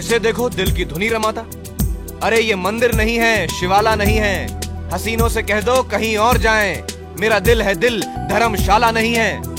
जिसे देखो दिल की धुनी रमाता। अरे ये मंदिर नहीं है, शिवाला नहीं है, हसीनों से कह दो कहीं और जाएं, मेरा दिल है दिल, धर्मशाला नहीं है।